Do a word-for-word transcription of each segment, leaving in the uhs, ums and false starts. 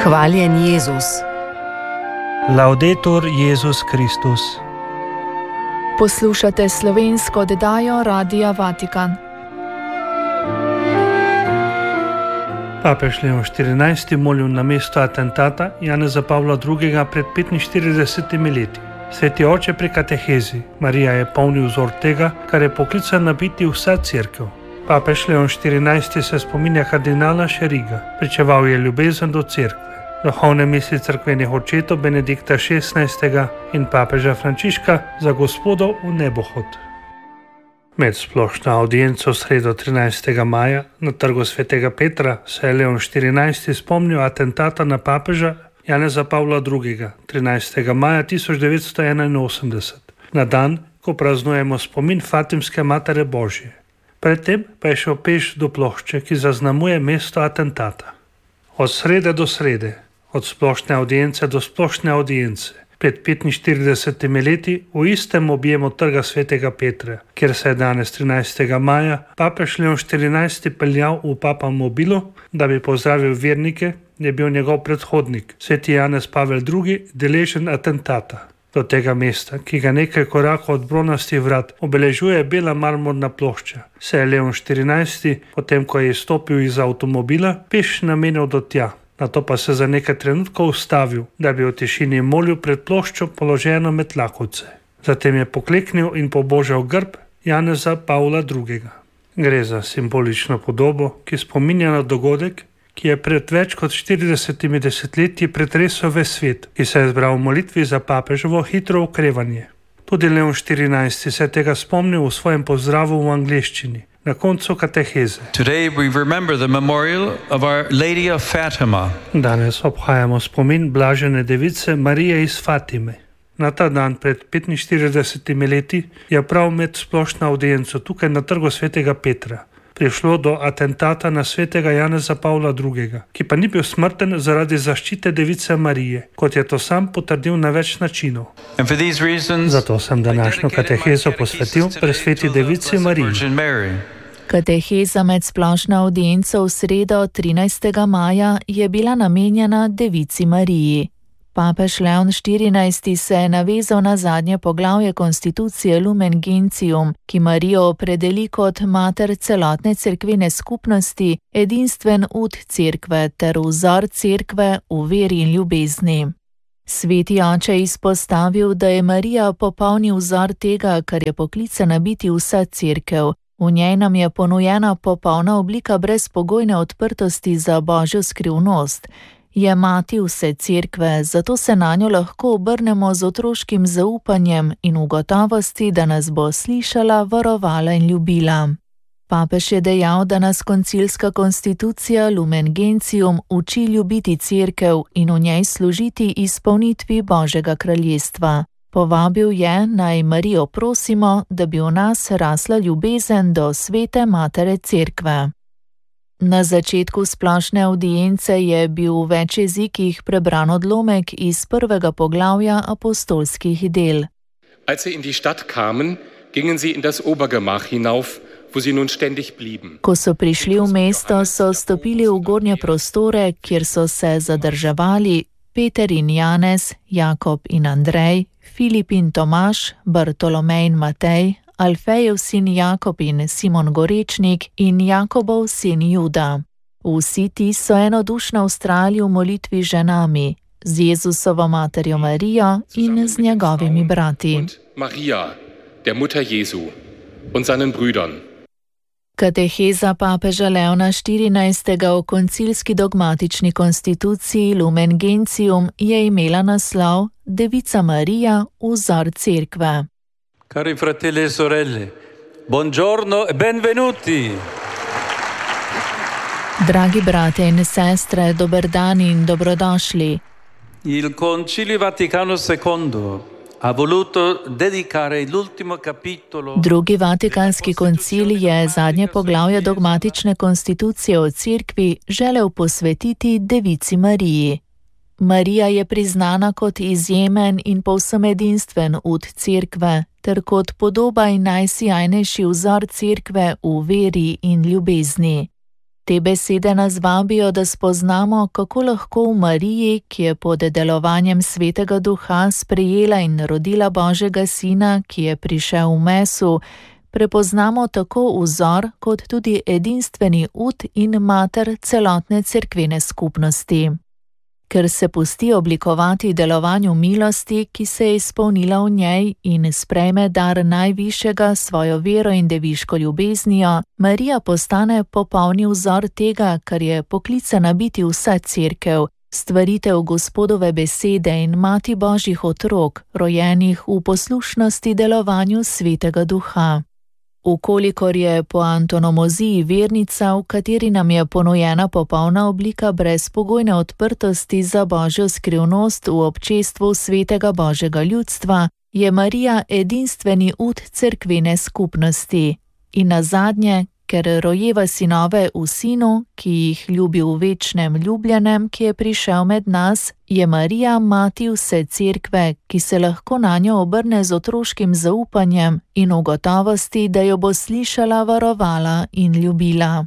Hvaljen Jezus. Laudetur Jezus Kristus. Poslušate slovensko oddajo Radia Vatikan. Papež Leon štirinajsti molil na mesto atentata Janeza Pavla drugega pred petinštiridesetimi leti. Sveti oče pri katehezi, Marija je polni vzor tega, kar je poklicana biti vsa cerkev. Papež Leon štirinajsti se spominja kardinala Šeriga, pričeval je ljubezen do cerkve. Duhovne misli cerkvenih očetov Benedikta šestnajstega in papeža Frančiška za Gospodov v nebohod. Med splošno audienco v sredo trinajstega maja na trgu svetega Petra se je Leon štirinajsti spomnil atentata na papeža Janeza Pavla drugega, trinajstega maja tisoč devetsto enainosemdeset, na dan, ko praznujemo spomin Fatimske Matere Božje. Predtem pa je šel peš do plošče, ki zaznamuje mesto atentata. Od srede do srede, od splošne audience do splošne audience, pred petinštiridesetimi leti v istem objemu trga svetega Petra, kjer se je danes trinajstega maja papež Leon štirinajsti peljal v papamobilu, da bi pozdravil vernike, je bil njegov predhodnik, sveti Janez Pavel drugi, deležen atentata. Do tega mesta, ki ga nekaj korakov od bronastih vrat obeležuje bela marmorna plošča, se je Leon štirinajsti, potem ko je izstopil iz avtomobila, peš namenil do tja. Nato pa se za nekaj trenutkov ustavil, da bi v tišini molil pred ploščo položeno med lakovce. Zatem je pokleknil in pobožal grb Janeza Pavla drugega. Gre za simbolično podobo, ki spominja na dogodek, ki je pred več kot štiridesetimi desetletji pretresel ves svet, ki se je zbral v molitvi za papeževo hitro okrevanje. Tudi Leon štirinajsti se je tega spomnil v svojem pozdravu v angleščini, na koncu kateheze. Today we remember the memorial of Our Lady of Fatima. Danes obhajamo spomin blažene device Marije iz Fatime. Na ta dan pred petinštiridesetimi leti je prav med splošno audienco tukaj na trgu svetega Petra prišlo do atentata na svetega Janeza Pavla drugega, ki pa ni bil smrten zaradi zaščite device Marije, kot je to sam potrdil na več načinov. Zato sem današnjo katehezo posvetil presveti devici Mariji. Kateheza med splošno audienco v sredo trinajstega maja je bila namenjena devici Mariji. Papež Leon štirinajsti se je navezal na zadnje poglavje konstitucije Lumen Gentium, ki Marijo opredeli kot mater celotne cerkvene skupnosti, edinstven ud cerkve ter vzor cerkve v veri in ljubezni. Sveti oče je izpostavil, da je Marija popolni vzor tega, kar je poklicana biti vsa cerkev. V njej nam je ponujena popolna oblika brezpogojne odprtosti za Božjo skrivnost. Je mati vse cerkve, zato se na njo lahko obrnemo z otroškim zaupanjem in v gotovosti, da nas bo slišala, varovala in ljubila. Papež je dejal, da nas koncilska konstitucija Lumen Gentium uči ljubiti cerkev in v njej služiti izpolnitvi Božjega kraljestva. Povabil je, naj Marijo prosimo, da bi v nas rasla ljubezen do svete matere cerkve. Na začetku splošne audience je bil v več jezikih prebran odlomek iz prvega poglavja apostolskih del. Als sie in die Stadt kamen, gingen sie in das Obergemach hinauf, wo sie nun ständig blieben. Ko so prišli v mesto, so stopili v gornje prostore, kjer so se zadrževali Peter in Janez, Jakob in Andrej, Filip in Tomaž, Bartolomej in Matej, Alfejev sin Jakob in Simon Gorečnik in Jakobov sin Juda. Vsi ti so enodušno vztrajali v molitvi ženami, z Jezusovo materjo Marijo in z njegovimi brati. Marija, der Mutter Jesu, und seinen Brüdern. Kateheza papeža Leona štirinajstega o koncilski dogmatični konstituciji Lumen Gentium je imela naslov Devica Marija, vzor cerkve. Cari fratelli e sorelle, buongiorno e benvenuti. Dragi brate in sestre, dober dan in dobrodošli. Il Concilio Vaticano secondo ha voluto dedicare l'ultimo capitolo. Drugi Vatikanski koncil je zadnje poglavje dogmatične konstitucije o cerkvi želel posvetiti devici Mariji. Marija je priznana kot izjemen in povsem edinstven ud cerkve, ter kot podoba in najsijajnejši vzor cerkve v veri in ljubezni. Te besede nas vabijo, da spoznamo, kako lahko v Mariji, ki je pod delovanjem Svetega Duha sprejela in rodila Božjega Sina, ki je prišel v mesu, prepoznamo tako vzor kot tudi edinstveni ud in mater celotne cerkvene skupnosti. Ker se pusti oblikovati delovanju milosti, ki se je izpolnila v njej in sprejme dar najvišjega svojo vero in deviško ljubeznijo, Marija postane popolni vzor tega, kar je poklicana biti vsa cerkev, stvaritev Gospodove besede in mati Božjih otrok, rojenih v poslušnosti delovanju Svetega Duha. Ukolikor je po antonomoziji vernica, v kateri nam je ponujena popolna oblika brezpogojne odprtosti za Božjo skrivnost v občestvu svetega Božjega ljudstva, je Marija edinstveni ud cerkvene skupnosti. In nazadnje, ker rojeva sinove v Sinu, ki jih ljubi v večnem ljubljenem, ki je prišel med nas, je Marija mati vse cerkve, ki se lahko nanjo obrne z otroškim zaupanjem in v gotovosti, da jo bo slišala, varovala in ljubila.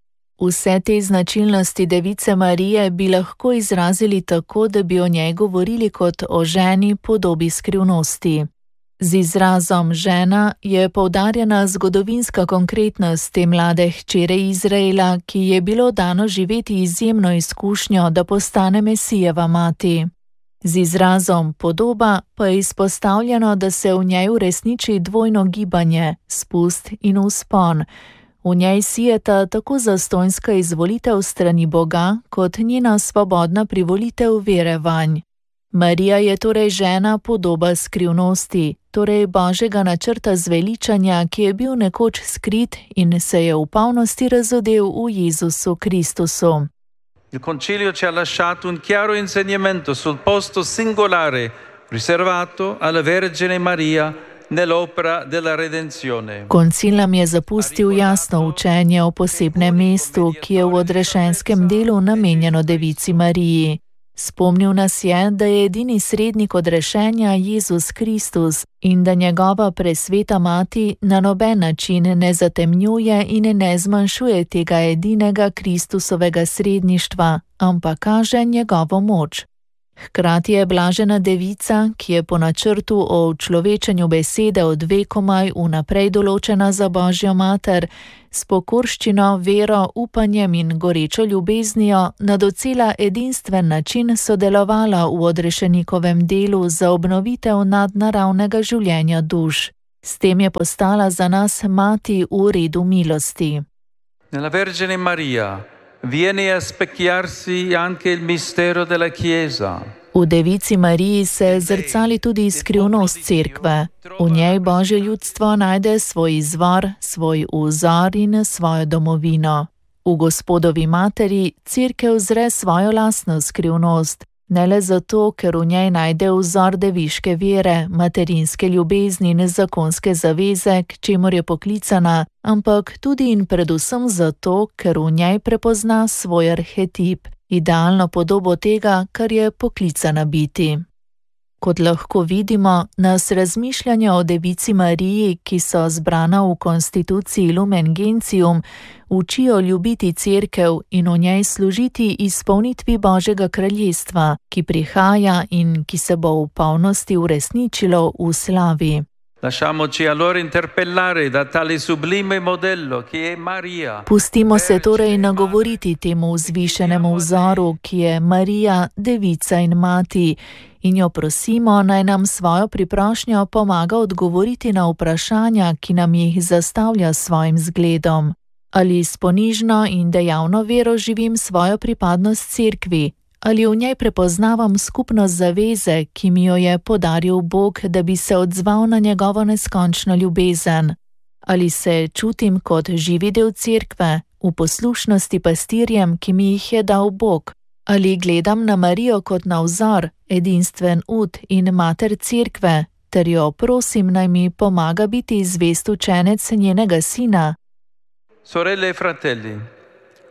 Vse te značilnosti Device Marije bi lahko izrazili tako, da bi o njej govorili kot o ženi podobi skrivnosti. Z izrazom žena je poudarjena zgodovinska konkretnost te mlade hčere Izraela, ki je bilo dano živeti izjemno izkušnjo, da postane Mesijeva mati. Z izrazom podoba pa je izpostavljeno, da se v njej uresniči dvojno gibanje, spust in vzpon. V njej sijeta tako zastonjska izvolitev strani Boga, kot njena svobodna privolitev vere vanj. Marija je torej žena podoba skrivnosti, torej Božjega načrta zveličanja, ki je bil nekoč skrit in se je v polnosti razodel v Jezusu Kristusu. Il Concilio ci ha lasciato un chiaro insegnamento sul posto singolare riservato alla Vergine Maria nell'opera della redenzione. Koncil nam je zapustil jasno učenje o posebnem mestu, ki je v odrešenskem delu namenjeno Devici Mariji. Spomnil nas je, da je edini srednik odrešenja Jezus Kristus in da njegova presveta mati na noben način ne zatemnjuje in ne zmanjšuje tega edinega Kristusovega sredništva, ampak kaže njegovo moč. Hkrati je blažena devica, ki je po načrtu o človečenju besede od vekomaj vnaprej določena za Božjo mater, s pokorščino, vero, upanjem in gorečo ljubeznijo na docela edinstven način sodelovala v odrešenikovem delu za obnovitev nadnaravnega življenja duš. S tem je postala za nas mati v redu milosti. Nella Vergine Maria viene a specchiarsi anche il mistero della Chiesa. V Devici Mariji se zrcali tudi skrivnost cerkve. V njej Božje ljudstvo najde svoj izvor, svoj vzor in svojo domovino. V Gospodovi materi cerkev zre svojo lastno skrivnost, ne le zato, ker v njej najde vzor deviške vere, materinske ljubezni in zakonske zaveze, k čemur je poklicana, ampak tudi in predvsem zato, ker v njej prepozna svoj arhetip, idealno podobo tega, kar je poklicana biti. Kot lahko vidimo, nas razmišljanja o Devici Mariji, ki so zbrana v konstituciji Lumen Gentium, učijo ljubiti cerkev in v njej služiti izpolnitvi Božjega kraljestva, ki prihaja in ki se bo v polnosti uresničilo v slavi. Lasciamoci allora interpellare da tale sublime modello che è Maria. Pustimo se torej nagovoriti temu vzvišenemu vzoru, ki je Marija, devica in mati, in jo prosimo, naj nam svojo priprošnjo pomaga odgovoriti na vprašanja, ki nam jih zastavlja s svojim zgledom. Ali s ponižno in dejavno vero živim svojo pripadnost cerkvi? Ali v njej prepoznavam skupnost zaveze, ki mi jo je podaril Bog, da bi se odzval na njegovo neskončno ljubezen? Ali se čutim kot živi del cerkve, v poslušnosti pastirjem, ki mi jih je dal Bog? Ali gledam na Marijo kot na vzor, edinstven ud in mater cerkve, ter jo prosim, naj mi pomaga biti zvest učenec njenega sina? Sorelle e fratelli,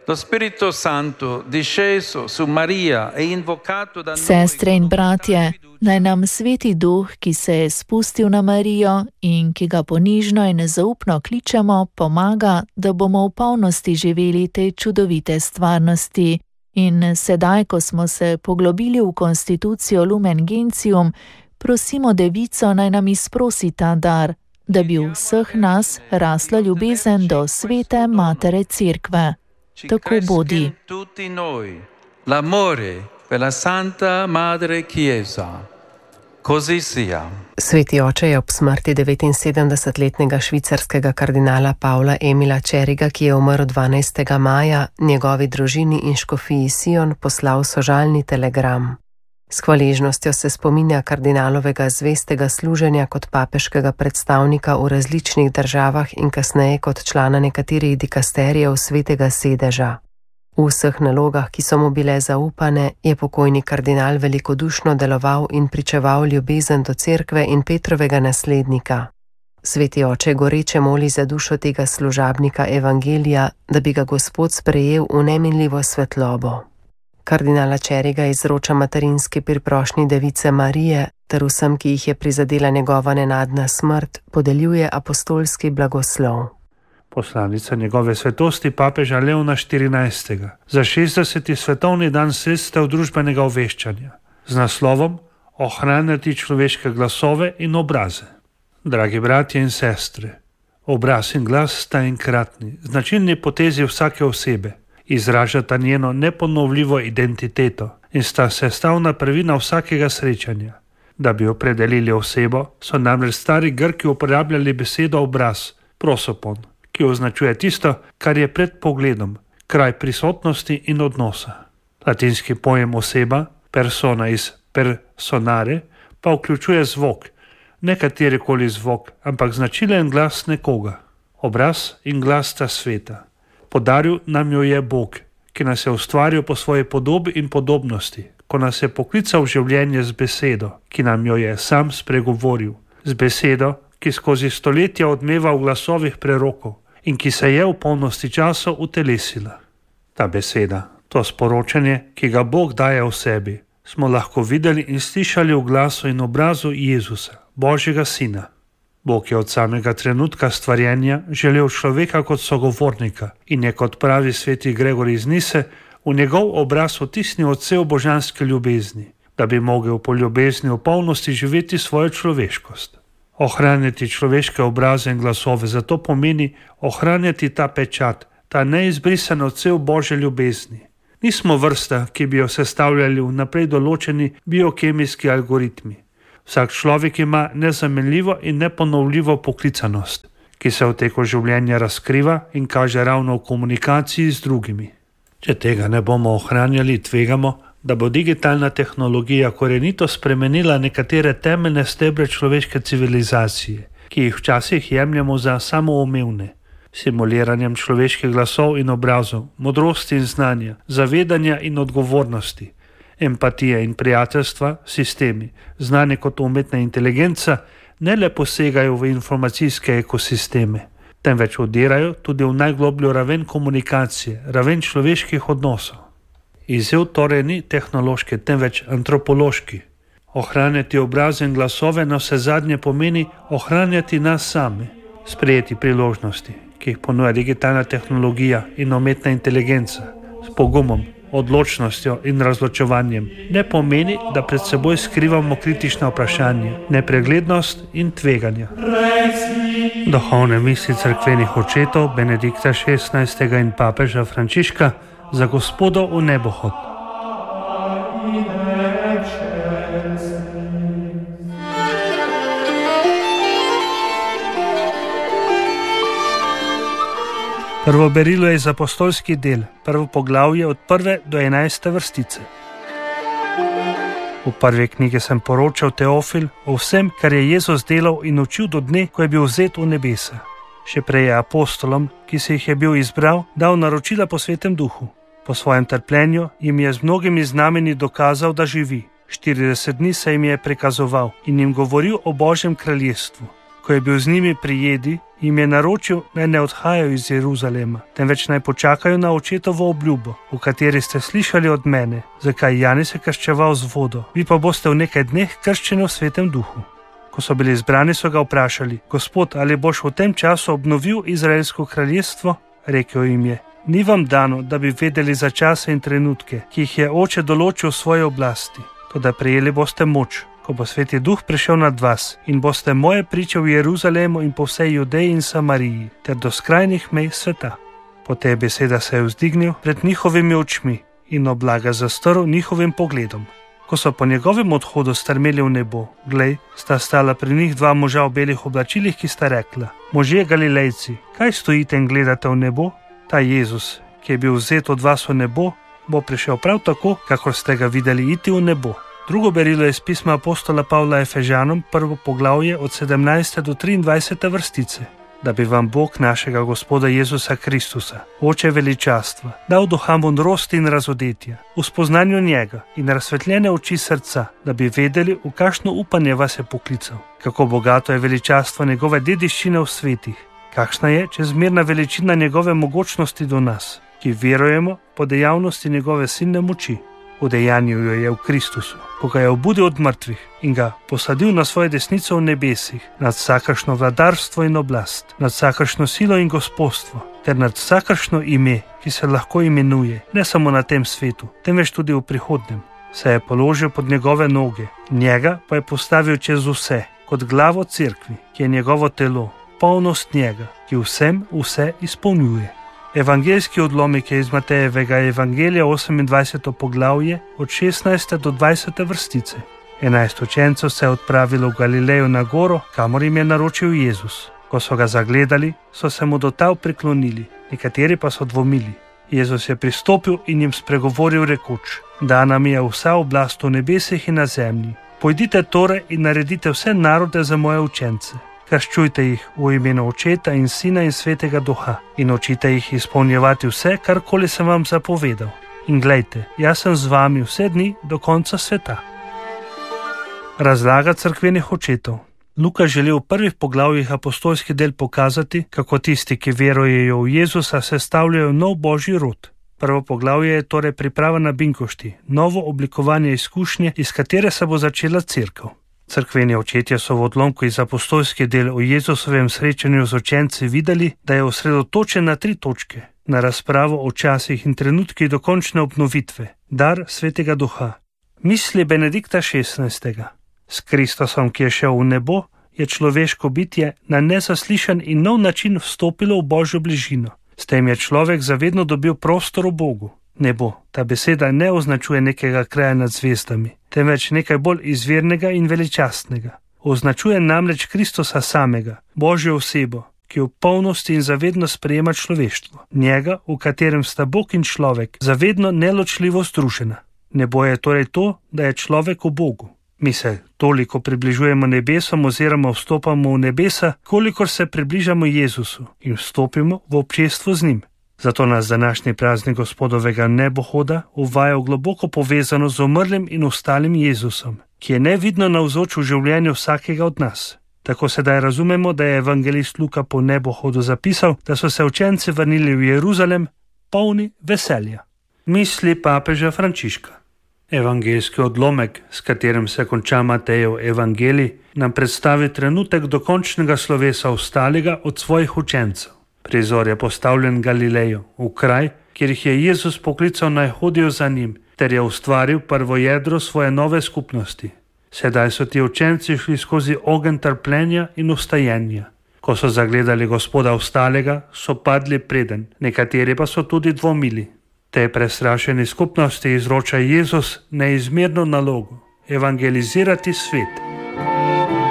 Lo Spirito Santo disceso su Maria e invocato da noi. Sestre in bratje, naj nam Sveti Duh, ki se je spustil na Marijo in ki ga ponižno in nezaupno kličemo, pomaga, da bomo v polnosti živeli te čudovite stvarnosti. In sedaj, ko smo se poglobili v konstitucijo Lumen Gentium, prosimo Devico, naj nam izprosi ta dar, da bi v vseh nas rasla ljubezen do svete Matere Cerkve. Tako bodi. Tutti noi l'amore per la Santa Madre Chiesa. Così sia. Sveti oče je ob smrti devetinsedemdesetletnega švicarskega kardinala Pavla Emila Čeriga, ki je umrl dvanajstega maja, njegovi družini in škofiji Sion poslal sožalni telegram. S hvaležnostjo se spominja kardinalovega zvestega služenja kot papeškega predstavnika v različnih državah in kasneje kot člana nekaterih dikasterijev svetega sedeža. V vseh nalogah, ki so mu bile zaupane, je pokojni kardinal velikodušno deloval in pričeval ljubezen do cerkve in Petrovega naslednika. Sveti oče goreče moli za dušo tega služabnika evangelija, da bi ga Gospod sprejel v neminljivo svetlobo. Kardinala Čeriga izroča materinski priprošnji Device Marije ter vsem, ki jih je prizadela njegova nenadna smrt, podeljuje apostolski blagoslov. Poslanica njegove svetosti papeža Leona štirinajstega za šestdeseti svetovni dan sredstev družbenega obveščanja z naslovom Ohranjati človeške glasove in obraze. Dragi bratje in sestre, obraz in glas sta enkratni, značilni potezi vsake osebe, izražata njeno neponovljivo identiteto in sta sestavna prvina vsakega srečanja. Da bi opredelili osebo, so namreč stari Grki uporabljali besedo obraz, prosopon, ki označuje tisto, kar je pred pogledom, kraj prisotnosti in odnosa. Latinski pojem oseba, persona iz personare, pa vključuje zvok, ne katerikoli zvok, ampak značilen glas nekoga. Obraz in glas sta sveta. Podaril nam jo je Bog, ki nas je ustvaril po svoji podobi in podobnosti, ko nas je poklical v življenje z besedo, ki nam jo je sam spregovoril, z besedo, ki skozi stoletja odmeva v glasovih prerokov in ki se je v polnosti časov utelesila. Ta beseda, to sporočanje, ki ga Bog daje v sebi, smo lahko videli in slišali v glasu in obrazu Jezusa, Božjega Sina. Bog je od samega trenutka stvarjenja želel človeka kot sogovornika in je kot pravi sveti Gregor iz Nise v njegov obraz otisnil odsev božanske ljubezni, da bi mogel po ljubezni v polnosti živeti svojo človeškost. Ohranjati človeške obraze in glasove zato pomeni ohranjati ta pečat, ta neizbrisan odsev Božje ljubezni. Nismo vrsta, ki bi jo sestavljali vnaprej določeni biokemijski algoritmi. Vsak človek ima nezamenljivo in neponovljivo poklicanost, ki se v teku življenja razkriva in kaže ravno v komunikaciji z drugimi. Če tega ne bomo ohranjali, tvegamo, da bo digitalna tehnologija korenito spremenila nekatere temeljne stebre človeške civilizacije, ki jih včasih jemljemo za samoumevne. Simuliranjem človeških glasov in obrazov, modrosti in znanja, zavedanja in odgovornosti, empatije in prijateljstva, sistemi, znane kot umetna inteligenca, ne le posegajo v informacijske ekosisteme, temveč vdirajo tudi v najglobljo raven komunikacije, raven človeških odnosov. Izziv torej ni tehnološki, temveč antropološki. Ohranjati obraze in glasove na vse zadnje pomeni ohranjati nas same, sprejeti priložnosti, ki jih ponuja digitalna tehnologija in umetna inteligenca, s pogumom, odločnostjo in razločevanjem, ne pomeni, da pred seboj skrivamo kritična vprašanja, nepreglednost in tveganja. Duhovne misli cerkvenih očetov Benedikta šestnajstega in papeža Frančiška za Gospodo v nebohod. Prvo berilo je iz apostolskih del, prvo poglavje od prve do enajste vrstice. V prvi knjigi sem poročal Teofil o vsem, kar je Jezus delal in učil do dne, ko je bil vzet v nebesa. Še prej je apostolom, ki se jih je bil izbral, dal naročila po Svetem Duhu. Po svojem trpljenju jim je z mnogimi znameni dokazal, da živi. štirideset dni se jim je prikazoval in jim govoril o Božjem kraljestvu. Ko je bil z njimi pri jedi, jim je naročil, naj ne odhajajo iz Jeruzalema, temveč naj počakajo na očetovo obljubo, v kateri ste slišali od mene, zakaj Janez je krščeval z vodo, vi pa boste v nekaj dneh krščeni v Svetem duhu. Ko so bili izbrani, so ga vprašali: Gospod, ali boš v tem času obnovil Izraelsko kraljestvo? Rekel jim je: Ni vam dano, da bi vedeli za čase in trenutke, ki jih je Oče določil v svoji oblasti, toda prejeli boste moč, ko bo Sveti Duh prišel nad vas, in boste moje priče v Jeruzalemu in po vsej Judeji in Samariji, ter do skrajnih mej sveta. Po tej beseda se je vzdignil pred njihovimi očmi in oblaga zastrl njihovim pogledom. Ko so po njegovem odhodu strmeli v nebo, glej, sta stala pri njih dva moža v belih oblačilih, ki sta rekla: Možje Galilejci, kaj stojite in gledate v nebo? Ta Jezus, ki je bil vzet od vas v nebo, bo prišel prav tako, kakor ste ga videli iti v nebo. Drugo berilo je iz pisma apostola Pavla Efežanom, prvo poglavje od sedemnajste do triindvajsete vrstice. Da bi vam Bog našega Gospoda Jezusa Kristusa, Oče veličastva, dal duha modrosti in razodetja, v spoznanju njega in razsvetljene oči srca, da bi vedeli, v kakšno upanje vas je poklical, kako bogato je veličastvo njegove dediščine v svetih, kakšna je čezmerna veličina njegove mogočnosti do nas, ki verujemo po dejavnosti njegove silne moči. Udejanil jo je v Kristusu, ko ga je obudil od mrtvih in ga posadil na svoje desnico v nebesih, nad vsakršno vladarstvo in oblast, nad vsakršno silo in gospodstvo, ter nad vsakršno ime, ki se lahko imenuje, ne samo na tem svetu, temveč tudi v prihodnem. Se je položil pod njegove noge, njega pa je postavil čez vse, kot glavo cerkvi, ki je njegovo telo, polnost njega, ki vsem vse izpolnjuje. Evangeljski odlomek je iz Matejevega evangelija osemindvajseto poglavje od šestnajste do dvajsete vrstice. Enajst učencev se je odpravilo v Galilejo na goro, kamor jim je naročil Jezus. Ko so ga zagledali, so se mu do tal priklonili, nekateri pa so dvomili. Jezus je pristopil in jim spregovoril rekoč: Dana mi je vsa oblast v nebesih in na zemlji. Pojdite torej in naredite vse narode za moje učence. Krščujte jih v imenu Očeta in Sina in Svetega Duha in učite jih izpolnjevati vse, karkoli sem vam zapovedal. In glejte, jaz sem z vami vse dni do konca sveta. Razlaga cerkvenih očetov. Luka želi v prvih poglavjih apostolski del pokazati, kako tisti, ki verujejo v Jezusa, sestavljajo nov božji rod. Prvo poglavje je torej priprava na binkošti, novo oblikovanje izkušnje, iz katere se bo začela cerkev. Cerkveni očetje so v odlomku iz apostolskih del o Jezusovem srečanju z učenci videli, da je osredotočen na tri točke: na razpravo o časih in trenutkih dokončne obnovitve, dar Svetega Duha, misli Benedikta šestnajstega. S Kristusom, ki je šel v nebo, je človeško bitje na nezaslišan in nov način vstopilo v Božjo bližino. S tem je človek zavedno dobil prostor v Bogu. Nebo, ta beseda ne označuje nekega kraja nad zvezdami, temveč nekaj bolj izvirnega in veličastnega. Označuje namreč Kristusa samega, Božjo osebo, ki v polnosti in zavedno sprejema človeštvo, njega, v katerem sta Bog in človek zavedno neločljivo združena. Nebo je torej to, da je človek v Bogu. Mi se toliko približujemo nebesom oziroma vstopamo v nebesa, kolikor se približamo Jezusu in vstopimo v občestvo z njim. Zato nas današnji praznik Gospodovega nebohoda uvaja v globoko povezano z umrlim in ostalim Jezusom, ki je nevidno navzoč v življenju vsakega od nas. Tako sedaj razumemo, da je evangelist Luka po nebohodu zapisal, da so se učenci vrnili v Jeruzalem polni veselja. Misli papeža Frančiška. Evangeljski odlomek, s katerim se konča Matejev evangelij, nam predstavi trenutek dokončnega slovesa ostalega od svojih učencev. Prizor je postavljen Galilejo, v kraj, kjer jih je Jezus poklical naj hodijo za njim, ter je ustvaril prvo jedro svoje nove skupnosti. Sedaj so ti učenci šli skozi ogenj trpljenja in vstajenja. Ko so zagledali Gospoda ostalega, so padli preden, nekateri pa so tudi dvomili. Tej prestrašeni skupnosti izroča Jezus neizmerno nalogo: evangelizirati svet.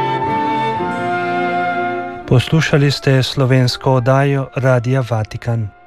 Poslušali ste slovensko oddajo Radia Vatikan.